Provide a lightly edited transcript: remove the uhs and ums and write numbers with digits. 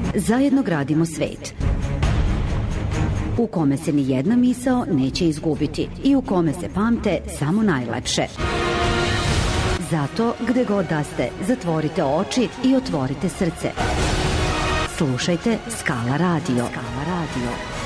Zajedno gradimo svet u kome se ni jedna misao neće izgubiti i u kome se pamte samo najlepše. Zato, gde god da ste, zatvorite oči i otvorite srce. Slušajte Skala Radio. Skala Radio.